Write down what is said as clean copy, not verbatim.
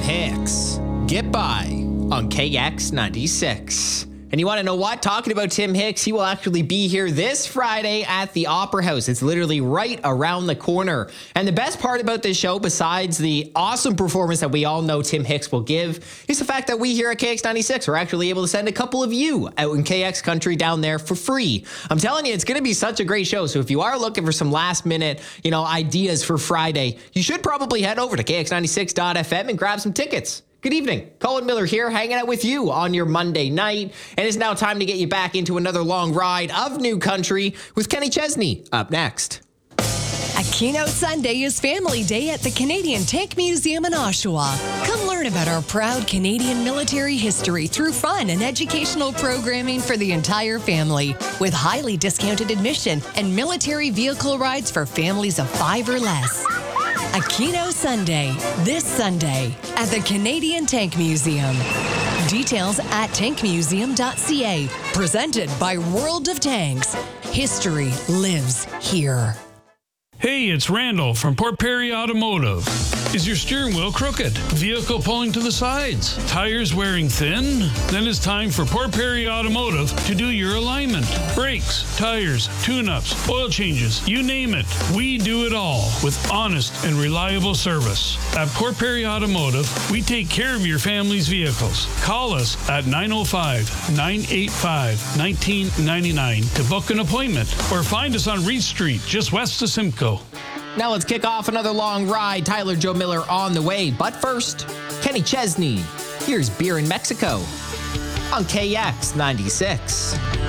Hicks. Get by on KX96. And you want to know what? Talking about Tim Hicks, he will actually be here this Friday at the Opera House. It's literally right around the corner. And the best part about this show, besides the awesome performance that we all know Tim Hicks will give, is the fact that we here at KX96 are actually able to send a couple of you out in KX country down there for free. I'm telling you, it's going to be such a great show. So if you are looking for some last minute, ideas for Friday, you should probably head over to KX96.fm and grab some tickets. Good evening. Colin Miller here, hanging out with you on your Monday night. And it's now time to get you back into another long ride of new country with Kenny Chesney up next. A Keynote Sunday is Family Day at the Canadian Tank Museum in Oshawa. Come learn about our proud Canadian military history through fun and educational programming for the entire family, with highly discounted admission and military vehicle rides for families of 5 or less. A Keynote Sunday, this Sunday, at the Canadian Tank Museum. Details at tankmuseum.ca. Presented by World of Tanks. History lives here. Hey, it's Randall from Port Perry Automotive. Is your steering wheel crooked? Vehicle pulling to the sides? Tires wearing thin? Then it's time for Port Perry Automotive to do your alignment. Brakes, tires, tune-ups, oil changes, you name it. We do it all with honest and reliable service. At Port Perry Automotive, we take care of your family's vehicles. Call us at 905-985-1999 to book an appointment, or find us on Reed Street, just west of Simcoe. Now let's kick off another long ride. Tyler Joe Miller on the way. But first, Kenny Chesney. Here's Beer in Mexico on KX96.